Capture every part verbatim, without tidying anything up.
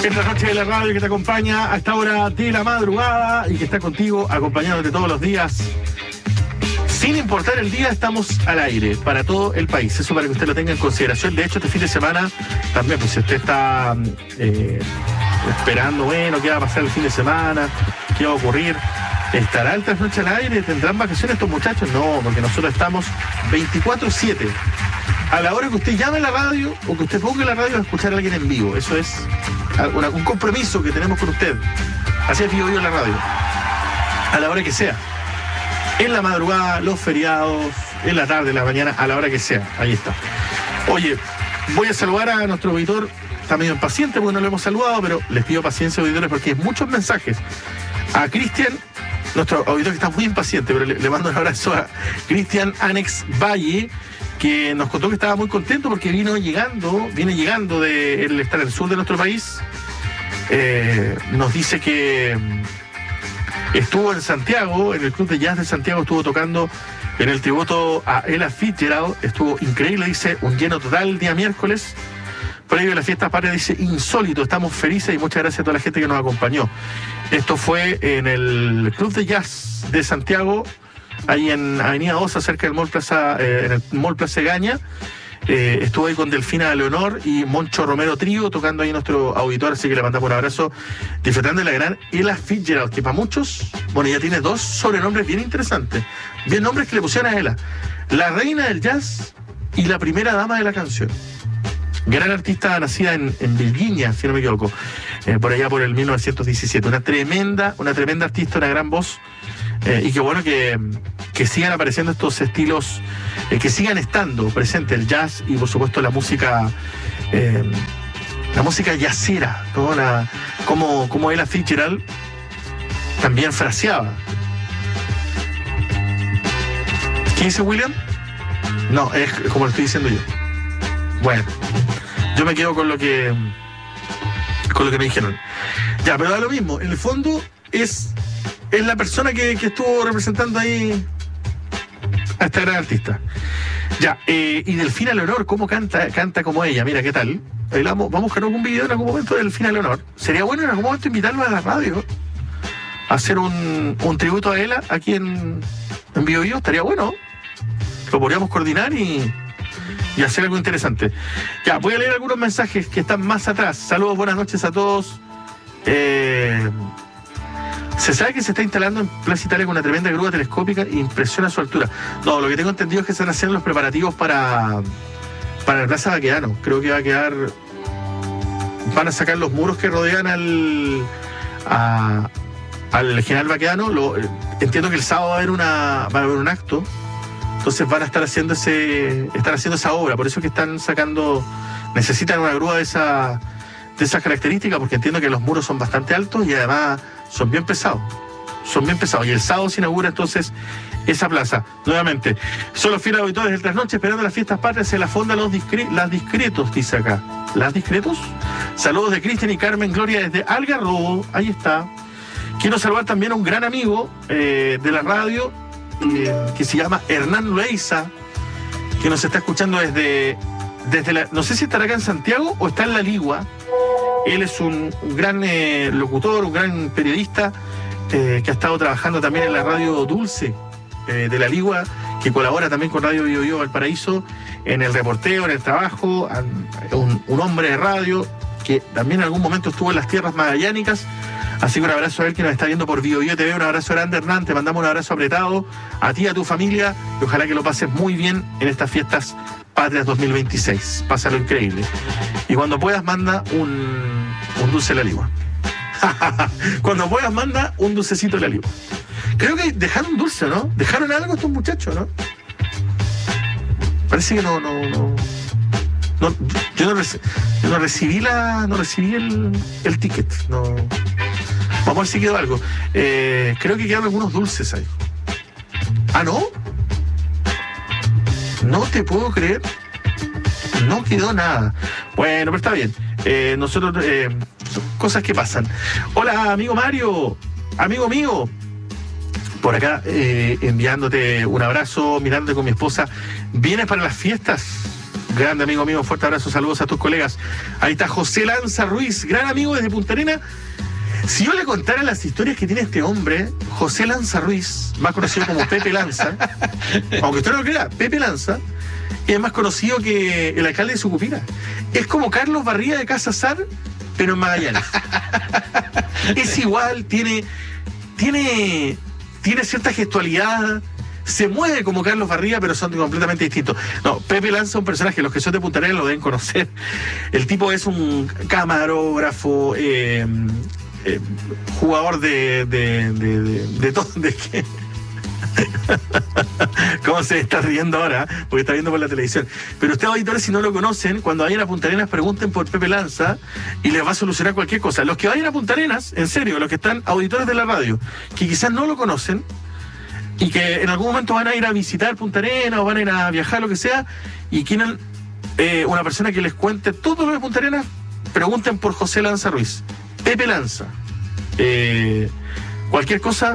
Esta noche de la radio que te acompaña a esta hora de la madrugada y que está contigo acompañándote todos los días. Sin importar el día, estamos al aire para todo el país. Eso para que usted lo tenga en consideración. De hecho, este fin de semana también, pues si usted está eh, esperando, bueno, qué va a pasar el fin de semana, qué va a ocurrir, ¿estará el Trasnoche al aire? ¿Tendrán vacaciones estos muchachos? No, porque nosotros estamos veinticuatro siete. A la hora que usted llame a la radio o que usted ponga la radio a escuchar a alguien en vivo. Eso es una, un compromiso que tenemos con usted. Así es, vivo yo en la radio. A la hora que sea. En la madrugada, los feriados, en la tarde, en la mañana, a la hora que sea. Ahí está. Oye, voy a saludar a nuestro auditor. Está medio impaciente porque no lo hemos saludado, pero les pido paciencia, auditores, porque hay muchos mensajes. A Cristian, nuestro auditor que está muy impaciente, pero le, le mando un abrazo a Cristian Anex Valle, que nos contó que estaba muy contento porque vino llegando, viene llegando de él estar en el sur de nuestro país. Eh, nos dice que estuvo en Santiago, en el Club de Jazz de Santiago, estuvo tocando en el tributo a Ella Fitzgerald, estuvo increíble, dice, un lleno total día miércoles. Previo a la fiesta patria, dice, insólito, estamos felices y muchas gracias a toda la gente que nos acompañó. Esto fue en el Club de Jazz de Santiago, ahí en Avenida Osa, cerca del Mall Plaza, eh, en el Mall Plaza Gaña. Eh, estuvo ahí con Delfina Leonor y Moncho Romero Trío, tocando ahí nuestro auditor, así que le mandamos un abrazo, disfrutando de la gran Ella Fitzgerald, que para muchos, bueno, ya tiene dos sobrenombres bien interesantes, bien nombres que le pusieron a Ella: la reina del jazz y la primera dama de la canción. Gran artista, nacida en, en Virginia, si no me equivoco, eh, por allá por el mil novecientos diecisiete. Una tremenda, una tremenda artista, una gran voz. Eh, y qué bueno que, que sigan apareciendo estos estilos, eh, que sigan estando presente el jazz y por supuesto la música, eh, la música jazzera, ¿no? La, como, como Ella Fitzgerald también fraseaba. ¿Qué dice William? No, es como lo estoy diciendo yo. Bueno, yo me quedo con lo que con lo que me dijeron. Ya, pero da lo mismo. En el fondo es es la persona que, que estuvo representando ahí a esta gran artista. Ya, eh, y Delfina Leonor, ¿cómo canta? Canta como ella, mira, ¿qué tal? Ahí vamos, vamos a buscar algún video en algún momento de Delfina Leonor. Sería bueno en algún momento invitarlo a la radio, a hacer un, un tributo a ella aquí en, en Bio Bio. Estaría bueno. Lo podríamos coordinar y, y hacer algo interesante. Ya, voy a leer algunos mensajes que están más atrás. Saludos, buenas noches a todos. Eh... Se sabe que se está instalando en Plaza Italia con una tremenda grúa telescópica e impresiona su altura. No, lo que tengo entendido es que se están haciendo los preparativos para, para la Plaza Baquedano. Creo que va a quedar... Van a sacar los muros que rodean al, a, al General Baquedano. Lo, entiendo que el sábado va a haber una va a haber un acto. Entonces van a estar haciendo ese estar haciendo esa obra. Por eso es que están sacando... Necesitan una grúa de esa de esas características, porque entiendo que los muros son bastante altos y además son bien pesados. Son bien pesados. Y el sábado se inaugura entonces esa plaza. Nuevamente, son los fieles auditores del Trasnoche esperando las fiestas patrias. Se la fonda los discre- las discretos, dice acá. ¿Las discretos? Saludos de Cristian y Carmen Gloria desde Algarrobo. Ahí está. Quiero saludar también a un gran amigo eh, de la radio eh, que se llama Hernán Loaiza, que nos está escuchando desde, desde la... No sé si estará acá en Santiago o está en La Ligua. Él es un, un gran eh, locutor, un gran periodista eh, que ha estado trabajando también en la radio Dulce eh, de La Ligua, que colabora también con Radio Bio Bio Valparaíso en el reporteo, en el trabajo, un, un hombre de radio que también en algún momento estuvo en las tierras magallánicas. Así que un abrazo a él que nos está viendo por Bio Bio T V, un abrazo grande, Hernán, te mandamos un abrazo apretado a ti y a tu familia y ojalá que lo pases muy bien en estas fiestas patrias dos mil veintiséis. Pásalo increíble. Y cuando puedas, manda un, un dulce de La Ligua. Cuando puedas, manda un dulcecito de La Ligua. Creo que dejaron dulce, ¿no? Dejaron algo estos muchachos, ¿no? Parece que no, no, no. no yo, no reci- yo no recibí la. No recibí el, el ticket. No. Vamos a ver si quedó algo. Eh, creo que quedaron algunos dulces ahí. ¿Ah, no? No te puedo creer. No quedó nada. Bueno, pero está bien. Eh, nosotros, eh, son cosas que pasan. Hola, amigo Mario. Amigo mío. Por acá, eh, enviándote un abrazo, mirándote con mi esposa. ¿Vienes para las fiestas? grande amigo mío, fuerte abrazo, saludos a tus colegas. Ahí está José Lanza Ruiz, gran amigo desde Punta Arenas. Si yo le contara las historias que tiene este hombre, José Lanza Ruiz, más conocido como Pepe Lanza, aunque usted no lo crea, Pepe Lanza, es más conocido que el alcalde de Sucupira. Es como Carlos Barría de Casa Sar, pero en Magallanes. Es igual, tiene, tiene, tiene cierta gestualidad, se mueve como Carlos Barría, pero son completamente distintos. No, Pepe Lanza es un personaje, los que son de Punta Arenas lo deben conocer. El tipo es un camarógrafo, eh, eh, jugador de de, de, de, de todo, de qué. ¿Cómo se está riendo ahora? Porque está viendo por la televisión. Pero ustedes, auditores, si no lo conocen, cuando vayan a Punta Arenas, pregunten por Pepe Lanza y les va a solucionar cualquier cosa. Los que vayan a Punta Arenas, en serio, los que están auditores de la radio, que quizás no lo conocen y que en algún momento van a ir a visitar Punta Arenas o van a ir a viajar, lo que sea, y quieren eh, una persona que les cuente todo lo de Punta Arenas, pregunten por José Lanza Ruiz. Pepe Lanza. Eh, cualquier cosa...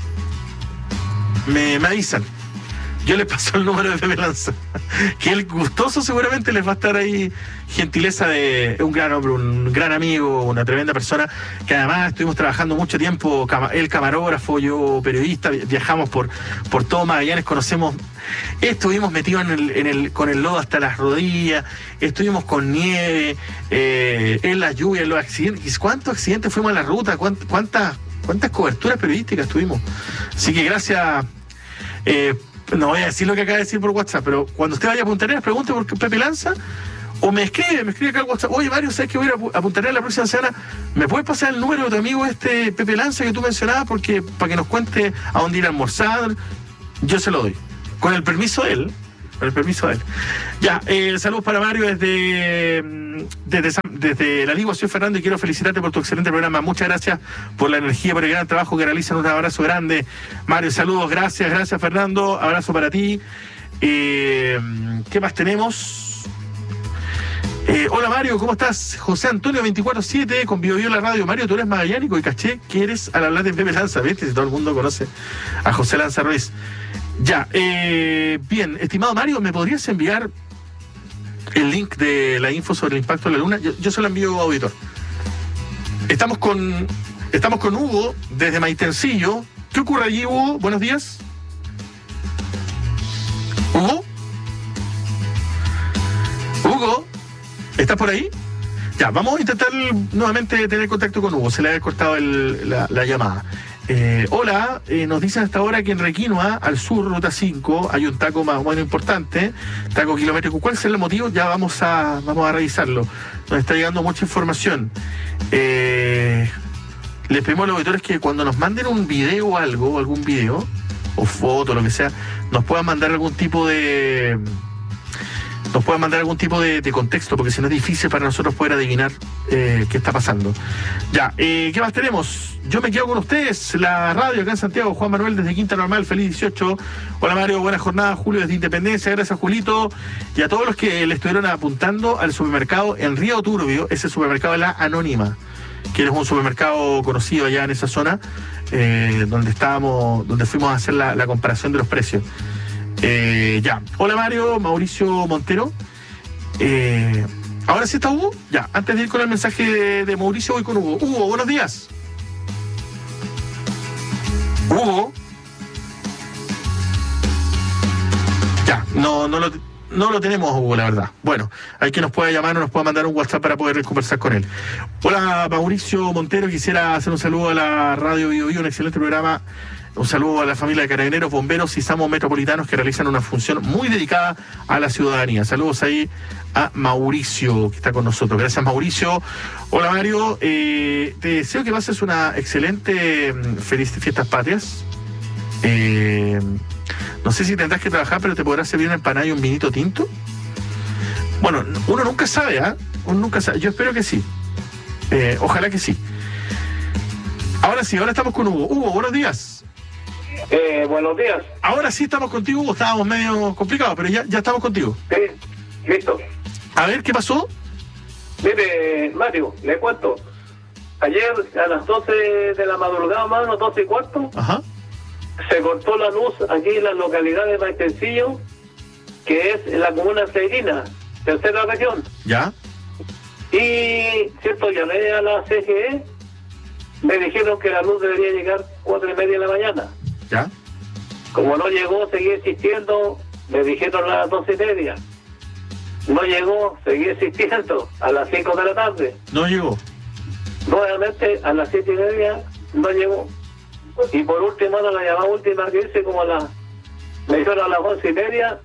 Me, me avisan. Yo les paso el número de Pepe Lanza. Que el gustoso seguramente les va a estar ahí. Gentileza de un gran hombre, un gran amigo, una tremenda persona. Que además estuvimos trabajando mucho tiempo. Él camarógrafo, yo periodista. Viajamos por, por todo Magallanes. Conocemos. Estuvimos metidos en el, en el, con el lodo hasta las rodillas. Estuvimos con nieve. Eh, en las lluvias, en los accidentes. ¿Cuántos accidentes fuimos a la ruta? ¿Cuántas, cuántas, cuántas coberturas periodísticas tuvimos? Así que gracias. Eh, no voy a decir lo que acaba de decir por WhatsApp, pero cuando usted vaya a Punta Arenas, pregunte por Pepe Lanza o me escribe, me escribe acá al WhatsApp. Oye, Mario, ¿sabes que voy a ir a Punta Arenas la próxima semana? ¿Me puedes pasar el número de tu amigo este Pepe Lanza que tú mencionabas porque para que nos cuente a dónde ir a almorzar? Yo se lo doy. Con el permiso de él. Con el permiso de él. Ya, eh, saludos para Mario desde, desde, desde la Ligua. Soy Fernando y quiero felicitarte por tu excelente programa. Muchas gracias por la energía, por el gran trabajo que realizan. Un abrazo grande. Mario, saludos. Gracias, gracias Fernando. Abrazo para ti. Eh, ¿Qué más tenemos? Eh, hola Mario, ¿cómo estás? José Antonio veinticuatro siete con Bio Bio la radio. Mario, tú eres magallánico y caché que eres al hablar de Pepe Lanza, ¿viste? Si todo el mundo conoce a José Lanza Ruiz. Ya, eh, bien, estimado Mario, ¿me podrías enviar el link de la info sobre el impacto de la luna? Yo, yo se lo envío, auditor. Estamos con estamos con Hugo desde Maitencillo. ¿Qué ocurre allí, Hugo? Buenos días. ¿Hugo? ¿Hugo? ¿Estás por ahí? Ya, vamos a intentar nuevamente tener contacto con Hugo. Se le ha cortado el, la, la llamada. Eh, hola, eh, nos dicen hasta ahora que en Requinoa, al sur, ruta cinco, hay un taco más o menos importante, taco kilométrico. ¿Cuál es el motivo? Ya vamos a vamos a revisarlo. Nos está llegando mucha información. Eh, les pedimos a los auditores que cuando nos manden un video o algo, algún video, o foto, lo que sea, nos puedan mandar algún tipo de... nos puedan mandar algún tipo de, de contexto, porque si no es difícil para nosotros poder adivinar eh, qué está pasando. Ya, eh, ¿qué más tenemos? Yo me quedo con ustedes, la radio acá en Santiago, Juan Manuel desde Quinta Normal, feliz dieciocho. Hola Mario, buena jornada, Julio desde Independencia, gracias Julito. Y a todos los que le estuvieron apuntando al supermercado en Río Turbio, ese supermercado es la Anónima, que es un supermercado conocido allá en esa zona, eh, donde estábamos, donde fuimos a hacer la, la comparación de los precios. Eh, ya, hola Mario, Mauricio Montero. Eh, ¿Ahora sí está Hugo? Ya, antes de ir con el mensaje de, de Mauricio, voy con Hugo. Hugo, buenos días. Hugo. Ya, no, no lo, no lo tenemos, Hugo, la verdad. Bueno, hay que nos pueda llamar o nos pueda mandar un WhatsApp para poder conversar con él. Hola Mauricio Montero, quisiera hacer un saludo a la radio Bio Bio, un excelente programa. Un saludo a la familia de carabineros, bomberos y SAMU metropolitanos que realizan una función muy dedicada a la ciudadanía. Saludos ahí a Mauricio, que está con nosotros. Gracias, Mauricio. Hola, Mario. Eh, te deseo que pases una excelente feliz fiestas patrias. Eh, no sé si tendrás que trabajar, pero te podrás servir una empanada y un vinito tinto. Bueno, uno nunca sabe, ¿ah? ¿eh? Uno nunca sabe. Yo espero que sí. Eh, ojalá que sí. Ahora sí, ahora estamos con Hugo. Hugo, buenos días. Eh, buenos días. Ahora sí estamos contigo, Hugo. Estábamos medio complicados, pero ya, ya estamos contigo. Sí, listo. A ver, ¿qué pasó? Mire, Mario, le cuento. Ayer a las doce de la madrugada, más o menos, doce y cuarto, Ajá. se cortó la luz aquí en la localidad de Maitencillo, que es en la comuna de Seirina, tercera región. ¿Ya? Y, cierto, llamé a la C G E, me dijeron que la luz debería llegar cuatro y media de la mañana. ¿Ya? Como no llegó, seguí existiendo, me dijeron a las doce y media. No llegó, seguí existiendo a las cinco de la tarde. No llegó. Nuevamente a las siete y media no llegó. Y por último, la llamada última que hice como a las, me dijeron a las once y media.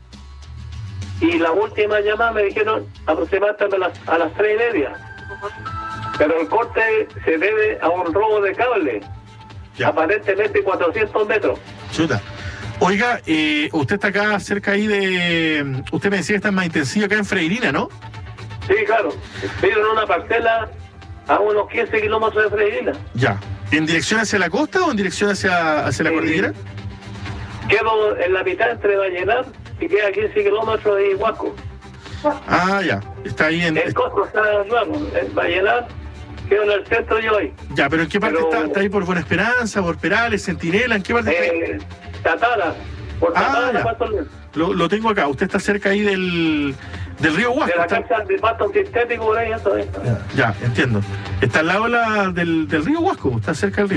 Y la última llamada me dijeron aproximadamente a las, a las tres y media. Pero el corte se debe a un robo de cable. Ya. Aparentemente cuatrocientos metros. Chuta. Oiga, eh, usted está acá cerca ahí de... Usted me decía que está más intensiva acá en Freirina, ¿no? Sí, claro. Vivo en una parcela a unos quince kilómetros de Freirina. Ya. ¿En dirección hacia la costa o en dirección hacia, hacia la Sí. cordillera? Quedo en la mitad entre Vallenar y queda quince kilómetros de Huasco. Ah, ya. Está ahí en... El costo está claro. En Vallenar quedo en el centro yo hoy. Ya, pero ¿en qué parte Pero- está? ¿Está ahí por Buena Esperanza, por Perales, Centinela? ¿En qué parte está? Eh, Tatara. Por Ah, Tatara, ya. Pasto Libre. Lo, lo tengo acá. Usted está cerca ahí del, del río De Huasco. la está- cancha de pasto sintético por ahí, eso es. Ya, entiendo. Está al lado la- del, del río Huasco. Está cerca del río.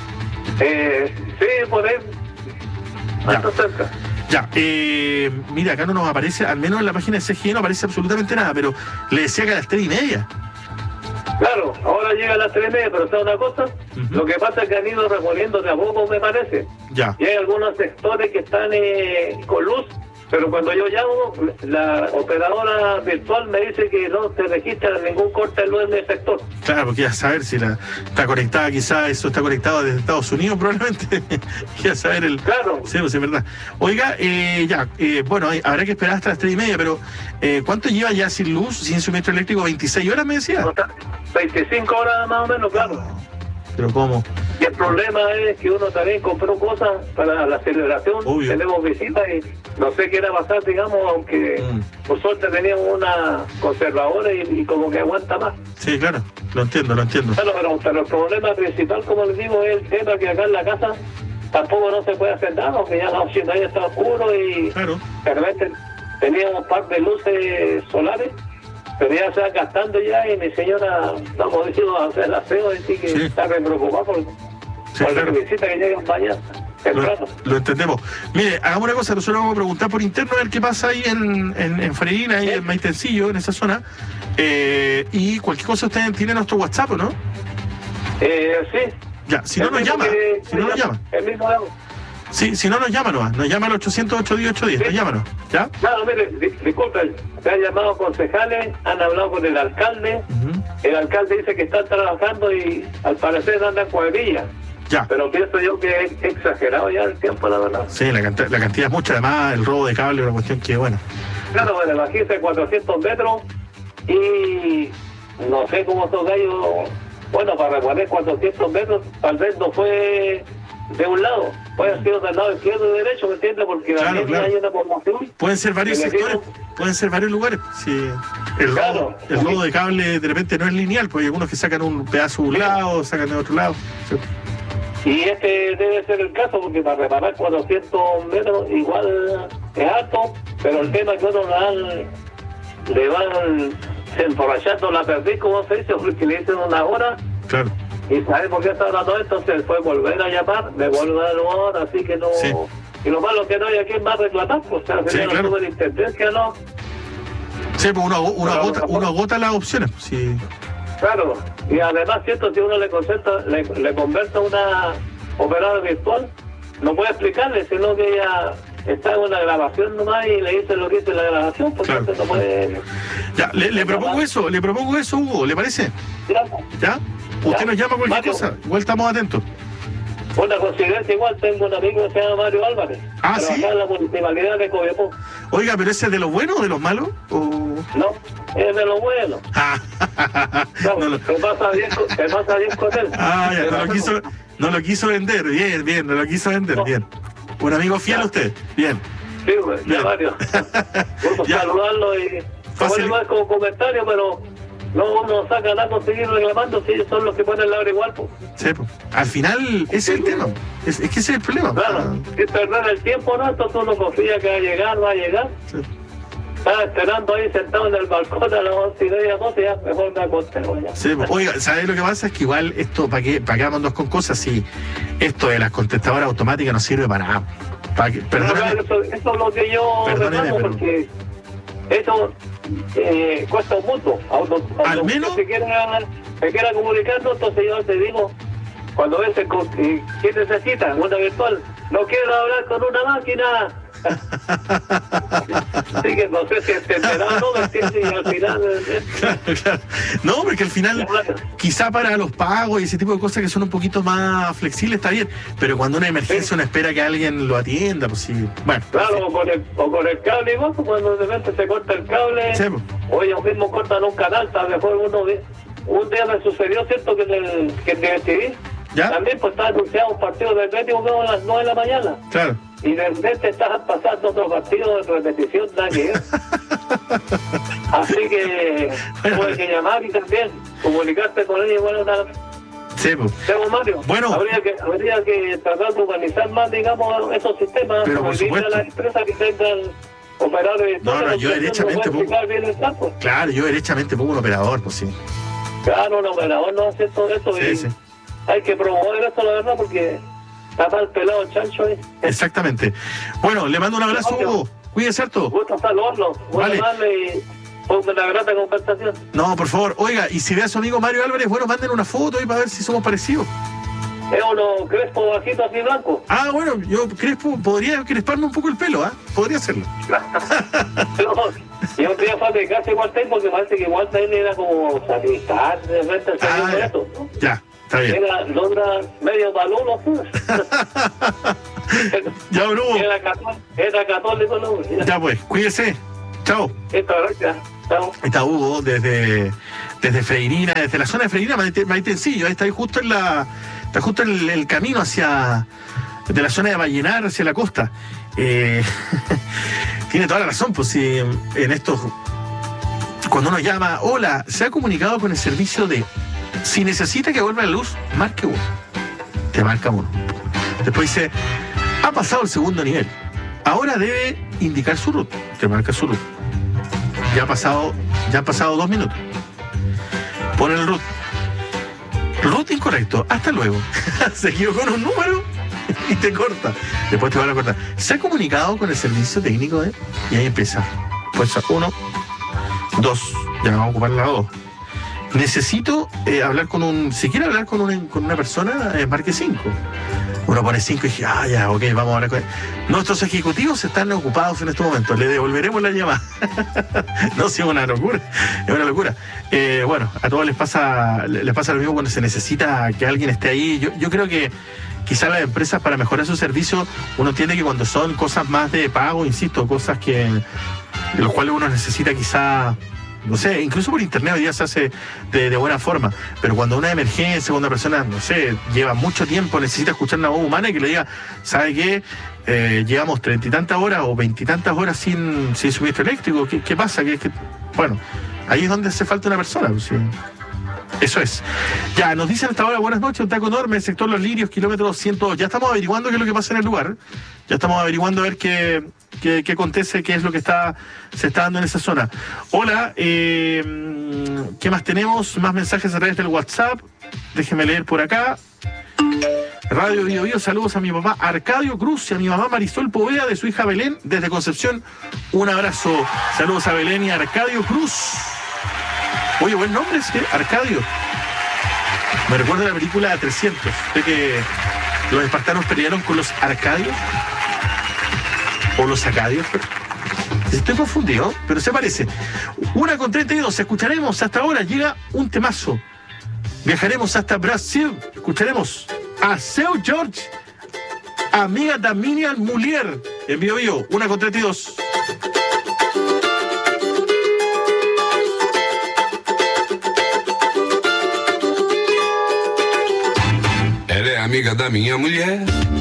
Eh, sí, por ahí. Ya. Hasta cerca. Ya, eh, mira, acá no nos aparece, al menos en la página de C G E no aparece absolutamente nada, pero le decía que a las tres y media. Claro, ahora llega a las tres y media, pero ¿sabes una cosa? Ujú. Lo que pasa es que han ido reponiendo de a poco, me parece. Ya, Y hay algunos sectores que están eh, con luz, pero cuando yo llamo, la operadora virtual me dice que no se registra ningún corte de luz en el sector. claro, porque ya saber si la está conectada, quizás eso está conectado desde Estados Unidos, probablemente. Ya saber el. Claro, Sí, pues es verdad. Oiga, eh, ya, eh, bueno, hay- habrá que esperar hasta las tres y media, pero eh, ¿cuánto lleva ya sin luz, sin suministro eléctrico? ¿veintiséis horas me decía? no está- veinticinco horas más o menos, claro. Pero ¿cómo? Y el problema es que uno también compró cosas para la celebración. Obvio. Tenemos visitas y no sé qué era pasar, digamos, aunque Mm. por suerte teníamos una conservadora y, y como que aguanta más. Sí, claro, lo entiendo, lo entiendo. Bueno, pero, pero el problema principal, como les digo, es el tema que acá en la casa tampoco no se puede hacer nada, porque ya la opción ahí está oscuro y Claro, realmente teníamos un par de luces solares, pero ya se van gastando ya y mi señora, estamos diciendo a hacer aseo, así que Sí. está re preocupada por, sí, por claro. la visita que llegan mañana, temprano. Lo, lo entendemos. Mire, hagamos una cosa, nosotros vamos a preguntar por interno a ver qué pasa ahí en, en, en Freirina, ahí en Maitencillo, en esa zona. Eh, y cualquier cosa ustedes tienen nuestro WhatsApp, ¿o no? Eh, sí. Ya, si no El nos mismo llama, que- si no nos llama. El mismo lado. Sí, si no nos llama nomás, nos llama al ochocientos ocho diez ocho diez, Sí. nos llámanos, ¿ya? Claro, mire, di- disculpen, se han llamado concejales, han hablado con el alcalde. Ujú. El alcalde dice que están trabajando y al parecer andan cuadrillas. Ya. Pero pienso yo que es exagerado ya el tiempo, la verdad. Sí, la, cantidad- la cantidad es mucha, además el robo de cable es una cuestión que, bueno. Claro, bueno, imagínense cuatrocientos metros y no sé cómo esos gallos, bueno, para reponer cuatrocientos metros, tal vez no fue de un lado, puede haber sido del lado izquierdo y derecho, ¿me entiendes? Porque Claro, también claro. hay una población. Pueden ser varios Que le sectores, digo- pueden ser varios lugares. Sí. El, robo, Claro. el robo de cable de repente no es lineal, porque hay algunos que sacan un pedazo de un lado, sacan de otro lado. Sí. Y este debe ser el caso, porque para reparar cuatrocientos metros igual es alto, pero el tema es que uno le dan- le van emborrachando la perdiz, como se dice, porque le dicen una hora, Claro. y sabe por qué está hablando esto, entonces fue volver a llamar, me vuelve a dar una hora, así que no... Sí. Y lo malo que no hay a quien más reclamar, pues, o sea, Sí, sería claro. la superintendencia, ¿no? Sí, pues uno, ago- uno, Pero, agota, por favor. uno agota las opciones. pues, Sí. Claro, y además, cierto, si uno le concerta, le, le conversa a una operadora virtual, no puede explicarle, sino que ella está en una grabación nomás y le dice lo que dice la grabación, porque Claro. entonces no puede... Ya, le, le propongo eso, le propongo eso, Hugo, ¿le parece? Ya, ¿Ya? Usted Ya. nos llama cualquier Mario. cosa, igual estamos atentos. una coincidencia igual, tengo un amigo que se llama Mario Álvarez, Ah, trabaja ¿sí? en la municipalidad de Copiapó. Oiga, ¿pero ese es de los buenos o de los malos? ¿O... No, es de lo bueno. Ah, No, no lo- se pasa bien con, se pasa bien con él. ah, ya, Se no lo, pasa quiso, con- no lo quiso vender, bien, bien, no lo quiso vender, No. bien. Un amigo fiel a usted, bien. Sí, pues, Bien. ya Mario. Gusto Ya. saludarlo y... Como Fácil. digo, es como comentario, pero no uno saca nada con seguir reclamando si ellos son los que ponen la hora igual, pues. Sí, pues. Al final, ese es el tema. Es, es que ese es el problema. Claro, si perder el tiempo, ¿no? Entonces uno confía que va a llegar, va a llegar. Sí. estaba esperando ahí sentado en el balcón a las once y media, doce, ya mejor me acosté. Ya. Sí, pues, oiga, ¿sabes lo que pasa? Es que igual esto, ¿para qué, para qué vamos con cosas si esto de las contestadoras automáticas no sirve para nada? Para que, perdóname, eso, eso es lo que yo reclamo, pero... porque eso eh, cuesta un mundo. Auto, Al auto, menos... Si quiera, se quiera comunicarnos, entonces yo te digo, cuando ves el, ¿qué necesita? Una virtual. No quiero hablar con una máquina. Así que no sé si entenderá o no, ¿me entiendes? Y al final... Claro, claro. No, porque al final, quizá para los pagos y ese tipo de cosas que son un poquito más flexibles está bien, pero cuando una emergencia sí. uno espera que alguien lo atienda, pues sí. Bueno. Claro, sí. o, con el, o con el cable igual, cuando de repente se corta el cable, sí, pues. o ellos mismos cortan un canal, tal vez uno... Un día me sucedió, ¿cierto? Que en el, que en el T V ¿Ya? también pues estaba anunciado un partido de Atlético a las nueve de la mañana. Claro. Y de repente estaban pasando otro partido de repetición, nada que ver. Así que tuve que llamar y también comunicarte con ellos. Bueno, nada. Sí, pues. Tengo Mario. Bueno. Habría que, habría que tratar de organizar más, digamos, esos sistemas. Pero por supuesto. A las empresas que tengan operadores. No, no, yo derechamente pongo. Bien el campo. Claro, yo derechamente pongo un operador, pues sí. Claro, un operador no hace todo eso. Sí, y sí. Hay que promover esto, la verdad, porque está mal pelado el chancho ahí. Exactamente. Bueno, le mando un abrazo, Hugo. Cuídese harto. Gusto saludarlo. Vale. Y fue una grata conversación. No, por favor. Oiga, y si ve a su amigo Mario Álvarez, bueno, manden una foto ahí para ver si somos parecidos. Es uno crespo bajito así blanco. Ah, bueno, yo crespo, podría cresparme un poco el pelo, ¿ah? ¿eh? Podría hacerlo. Pero, y un día fue a mi casa igual tengo, porque parece que igual también era como satizar de repente salió Ah, ya. esto, ¿no? Ya, está bien. Era Londra medio baluno, pues. Ya, Bruno. Era católico, era católico, ¿no? Ya pues, cuídese. Chao. Esta gracias. Chao. Ahí está Hugo desde, desde Freirina, desde la zona de Freirina, Maite- Maitencillo. Ahí está ahí justo en la, está justo en el, el camino hacia, de la zona de Vallenar hacia la costa. Eh, tiene toda la razón, pues si en estos, cuando uno llama, hola, se ha comunicado con el servicio de, si necesita que vuelva la luz, marque uno. Te marca uno. Después dice, ha pasado el segundo nivel. Ahora debe indicar su root. Te marca su root. Ya ha pasado, ya han pasado dos minutos. Pone el root. Root incorrecto. Hasta luego. Se equivocó con un número y te corta. Después te van a cortar. Se ha comunicado con el servicio técnico de... Y ahí empieza. Pues uno, dos. Ya vamos a ocupar la dos. Necesito eh, hablar con un... Si quiere hablar con una, con una persona, eh, marque cinco. Uno pone cinco y dije, ah, ya, ok, vamos a hablar con él. Nuestros ejecutivos están ocupados en estos momentos. Le devolveremos la llamada. No, sí, es una locura. Es una locura. Eh, bueno, a todos les pasa, les pasa lo mismo cuando se necesita que alguien esté ahí. Yo, yo creo que quizás las empresas, para mejorar su servicio, uno entiende que cuando son cosas más de pago, insisto, cosas que de los cuales uno necesita quizá, no sé, incluso por internet hoy día se hace de, de buena forma, pero cuando una emergencia, cuando una persona, no sé, lleva mucho tiempo, necesita escuchar una voz humana y que le diga, ¿sabe qué? Eh, llevamos treinta y tantas horas o veintitantas horas sin, sin suministro eléctrico, ¿qué, qué pasa? ¿Qué, qué? Bueno, ahí es donde hace falta una persona, pues, sí. Eso es. Ya, nos dicen hasta ahora, buenas noches, un taco enorme, el sector Los Lirios, kilómetro ciento dos. Ya estamos averiguando qué es lo que pasa en el lugar. Ya estamos averiguando a ver qué, qué, qué acontece, qué es lo que está se está dando en esa zona. Hola, eh, ¿qué más tenemos? Más mensajes a través del WhatsApp. Déjeme leer por acá. Radio Bio Bio, saludos a mi papá Arcadio Cruz y a mi mamá Marisol Poveda de su hija Belén desde Concepción. Un abrazo. Saludos a Belén y a Arcadio Cruz. Oye, buen nombre, ¿sí? Arcadio. Me recuerda la película trescientos, de que los espartanos pelearon con los arcadios. O los acadios, pero... Estoy confundido, pero se parece. Una con treinta y dos, escucharemos hasta ahora, llega un temazo. Viajaremos hasta Brasil, escucharemos a Seu George, amiga da Minian Mulier, en Bio Bio, una con treinta y dos. Ela é amiga da minha mulher.